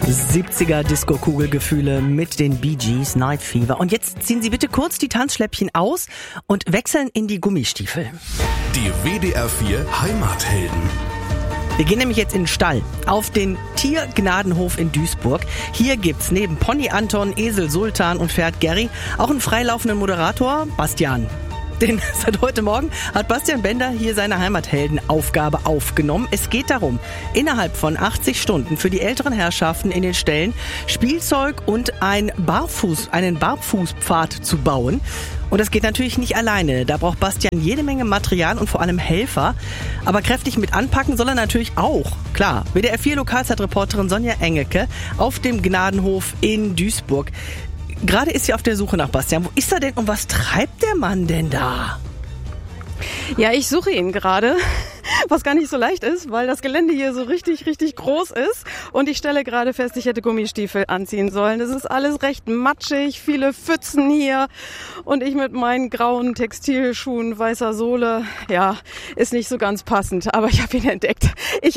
70er Disco-Kugelgefühle mit den Bee Gees, Night Fever. Und jetzt ziehen Sie bitte kurz die Tanzschläppchen aus und wechseln in die Gummistiefel. Die WDR 4 Heimathelden. Wir gehen nämlich jetzt in den Stall, auf den Tiergnadenhof in Duisburg. Hier gibt's neben Pony Anton, Esel Sultan und Pferd Gary auch einen freilaufenden Moderator, Bastian. Denn seit heute Morgen hat Bastian Bender hier seine Heimatheldenaufgabe aufgenommen. Es geht darum, innerhalb von 80 Stunden für die älteren Herrschaften in den Ställen Spielzeug und einen Barfußpfad zu bauen. Und das geht natürlich nicht alleine. Da braucht Bastian jede Menge Material und vor allem Helfer. Aber kräftig mit anpacken soll er natürlich auch. Klar, WDR 4 Lokalzeitreporterin Sonja Engeke auf dem Gnadenhof in Duisburg. Gerade ist sie auf der Suche nach Bastian. Wo ist er denn und was treibt der Mann denn da? Ja, ich suche ihn gerade, was gar nicht so leicht ist, weil das Gelände hier so richtig, richtig groß ist. Und ich stelle gerade fest, ich hätte Gummistiefel anziehen sollen. Das ist alles recht matschig, viele Pfützen hier. Und ich mit meinen grauen Textilschuhen, weißer Sohle, ja, ist nicht so ganz passend. Aber ich habe ihn entdeckt.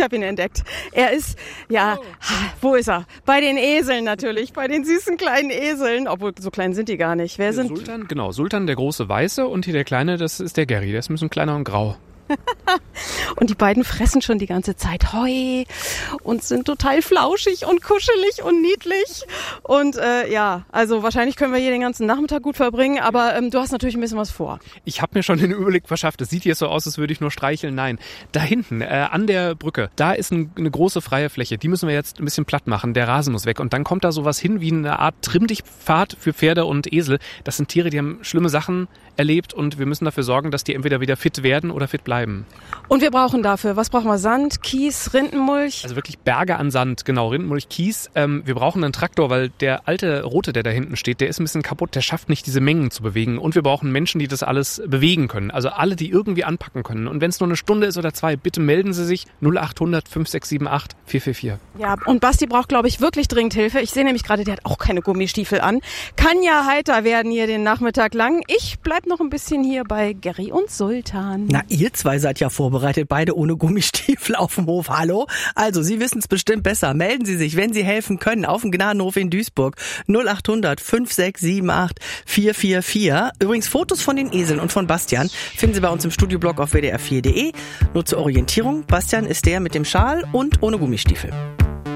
Er ist, ja, wo ist er? Bei den Eseln natürlich, bei den süßen kleinen Eseln. Obwohl, so klein sind die gar nicht. Wer sind Sultan? Genau, Sultan, der große Weiße, und hier der Kleine, das ist der Gary. Der ist ein bisschen kleiner und grau. Und die beiden fressen schon die ganze Zeit Heu und sind total flauschig und kuschelig und niedlich. Und ja, also wahrscheinlich können wir hier den ganzen Nachmittag gut verbringen, aber du hast natürlich ein bisschen was vor. Ich habe mir schon den Überblick verschafft. Es sieht jetzt so aus, als würde ich nur streicheln. Nein, da hinten an der Brücke, da ist eine große freie Fläche. Die müssen wir jetzt ein bisschen platt machen. Der Rasen muss weg. Und dann kommt da sowas hin wie eine Art Trimm-dich-Pfad für Pferde und Esel. Das sind Tiere, die haben schlimme Sachen erlebt und wir müssen dafür sorgen, dass die entweder wieder fit werden oder fit bleiben. Und wir brauchen dafür, was brauchen wir? Sand, Kies, Rindenmulch? Also wirklich Berge an Sand, genau, Rindenmulch, Kies. Wir brauchen einen Traktor, weil der alte Rote, der da hinten steht, der ist ein bisschen kaputt, der schafft nicht diese Mengen zu bewegen. Und wir brauchen Menschen, die das alles bewegen können. Also alle, die irgendwie anpacken können. Und wenn es nur eine Stunde ist oder zwei, bitte melden Sie sich 0800 5678 444. Ja, und Basti braucht, glaube ich, wirklich dringend Hilfe. Ich sehe nämlich gerade, der hat auch keine Gummistiefel an. Kann ja heiter werden hier den Nachmittag lang. Ich bleib noch ein bisschen hier bei Gary und Sultan. Na, ihr zwei seid ja vorbereitet, beide ohne Gummistiefel auf dem Hof. Hallo? Also, Sie wissen es bestimmt besser. Melden Sie sich, wenn Sie helfen können, auf dem Gnadenhof in Duisburg. 0800 5678 444. Übrigens, Fotos von den Eseln und von Bastian finden Sie bei uns im Studioblog auf wdr4.de. Nur zur Orientierung, Bastian ist der mit dem Schal und ohne Gummistiefel.